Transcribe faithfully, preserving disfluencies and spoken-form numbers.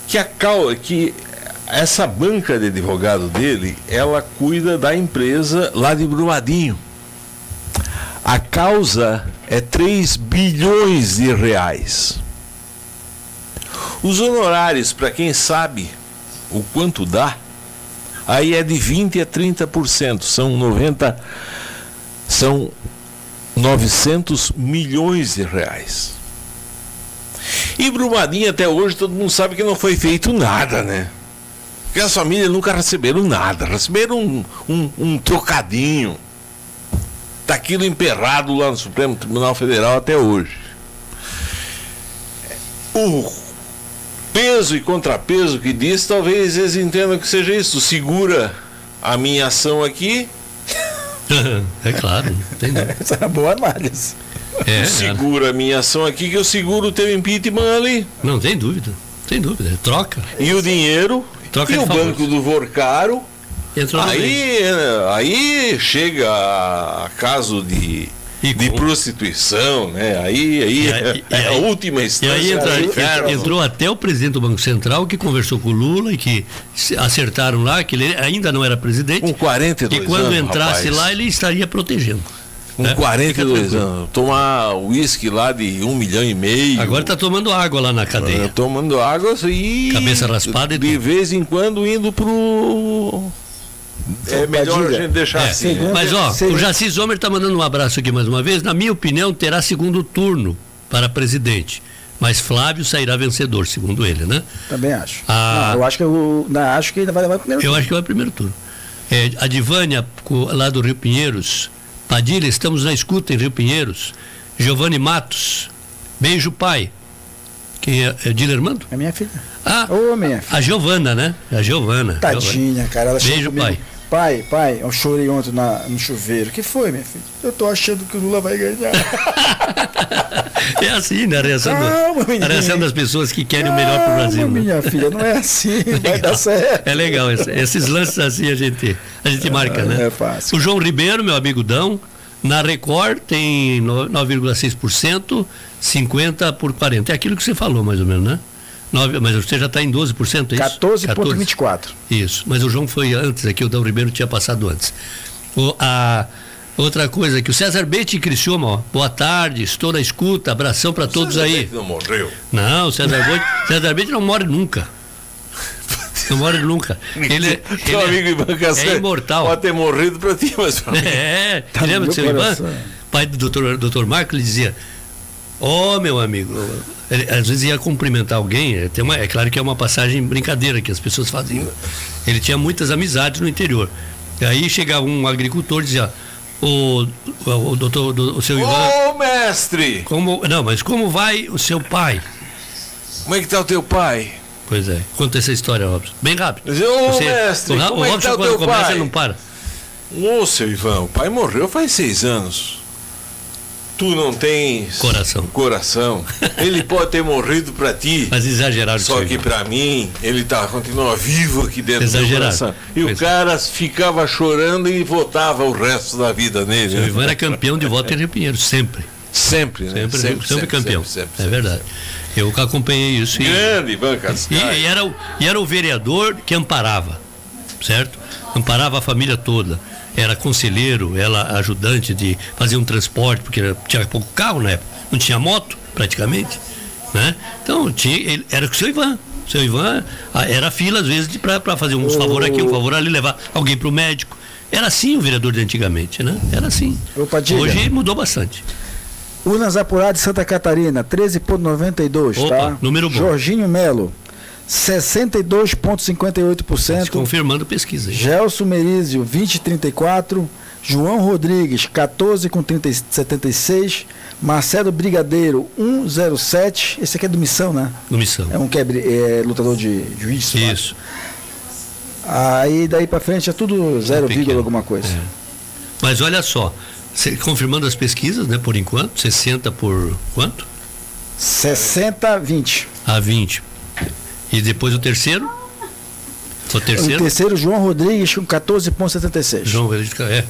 que a cal, que essa banca de advogado dele, ela cuida da empresa lá de Brumadinho. A causa é três bilhões de reais. Os honorários, para quem sabe o quanto dá, aí é de vinte a trinta por cento, são noventa, são novecentos milhões de reais. E Brumadinho até hoje todo mundo sabe que não foi feito nada, né? Porque as famílias nunca receberam nada, receberam um, um, um trocadinho. Está aquilo emperrado lá no Supremo Tribunal Federal até hoje. O peso e contrapeso que diz, talvez eles entendam que seja isso. Segura a minha ação aqui. É claro, entendeu? Essa é uma boa análise. É, segura a minha ação aqui que eu seguro o teu impeachment ali. Não, tem dúvida. Tem dúvida. Troca. E o dinheiro, troca e de o favores. banco do Vorcaro. Entrou Aí, aí chega a caso de, de prostituição, né? Aí, aí, e aí é, é a aí, última instância. E aí entra, entrou, entrou até o presidente do Banco Central, que conversou com o Lula e que acertaram lá, que ele ainda não era presidente. Com quarenta e dois anos. E quando anos, entrasse rapaz. lá, ele estaria protegendo. Com né? quarenta e dois anos. Tomar uísque lá de um milhão e meio. Agora está tomando água lá na cadeia. Tomando água e. Cabeça raspada e de tudo. vez em quando indo pro. É melhor a gente deixar é, assim. Né? Mas ó, o Jaci Zomer está mandando um abraço aqui mais uma vez. Na minha opinião, terá segundo turno para presidente. Mas Flávio sairá vencedor, segundo ele, né? Também acho. Ah, não, eu acho que eu, não, acho que ainda vai levar o primeiro eu turno. acho que vai primeiro turno. É, a Divânia, lá do Rio Pinheiros. Padilha, estamos na escuta em Rio Pinheiros. Giovanni Matos. Beijo, pai. Quem é? É Dila Armando? É minha filha. Ah, Ô, minha filha. a Giovana, né? A Giovana. Tadinha, cara. Ela Beijo, pai. Pai, pai, eu chorei ontem na, no chuveiro. O que foi, minha filha? Eu tô achando que o Lula vai ganhar. É assim, né? A reação, Calma, do, a reação das pessoas que querem Calma, o melhor pro Brasil. Né? Minha filha, não é assim, é vai dar certo. É legal, esses lances assim a gente, a gente marca, é, né? É fácil. O João Ribeiro, meu amigo Dão, na Record tem nove vírgula seis por cento, cinquenta por quarenta. É aquilo que você falou, mais ou menos, né? nove, mas você já está em doze por cento, é isso? quatorze vírgula vinte e quatro. Isso, mas o João foi antes aqui, o Dão Ribeiro tinha passado antes. O, a, outra coisa que o César Betti em Criciúma, ó, boa tarde, estou na escuta, abração para todos César aí. Betti não morreu. Não, o César Betti, César Betti não morre nunca. Não morre nunca. Ele, ele Seu amigo Ivan Cassé é imortal. Pode ter morrido para ti, mas pra mim. É, Tá lembra do seu Ivan? coração. Pai do doutor, doutor Marco, ele dizia: Ó, oh, meu amigo, ele, às vezes ia cumprimentar alguém, tem uma, é claro que é uma passagem brincadeira que as pessoas faziam. Ele tinha muitas amizades no interior. E aí chegava um agricultor e dizia: O, o, o doutor, o, o seu Ivan. Ô, mestre! Como, não, mas como vai o seu pai? Como é que tá o teu pai? Pois é, conta essa história, Robson. Bem rápido. Ô, Você, mestre, o, como o é que Robson, tá o quando teu começa, pai? ele não para. Ô, seu Ivan, o pai morreu faz seis anos. Tu não tens Coração. coração. Ele pode ter morrido pra ti. Mas exagerado. Só que pra mim, ele tá, continua vivo aqui dentro Exagerado. do coração. E Pois o cara ficava chorando e votava o resto da vida nele. O Ivan era campeão de voto em Rio Pinheiro, sempre. Sempre, né? Sempre, sempre, sempre campeão. Sempre, é sempre, verdade. Eu que acompanhei isso. E, Grande Ivan e, Cascai. e, era o, e era o vereador que amparava, certo? Amparava a família toda. Era conselheiro, era ajudante de fazer um transporte, porque tinha pouco carro na época, não tinha moto praticamente, né? Então tinha, ele, era com o seu Ivan. O seu Ivan era fila às vezes para fazer uns oh. favor aqui, um favor ali, levar alguém para o médico. Era assim o vereador de antigamente, né? Era assim. Opa, hoje mudou bastante. Urnas apuradas de Santa Catarina, treze vírgula noventa e dois, tá? Número bom. Jorginho Melo, sessenta e dois vírgula cinquenta e oito por cento. Confirmando pesquisa. Hein? Gelson Merizio, vinte vírgula trinta e quatro. João Rodrigues, quatorze vírgula setenta e seis. Marcelo Brigadeiro, um vírgula zero sete. Esse aqui é do Missão, né? Do Missão. É um quebre, é, lutador de juízo. Isso. Aí daí pra frente é tudo zero vírgula alguma coisa. É. Mas olha só, confirmando as pesquisas, né, por enquanto, sessenta por quanto? sessenta a vinte. A vinte. E depois o terceiro? O terceiro? O terceiro, João Rodrigues, com quatorze vírgula setenta e seis. João Rodrigues, é.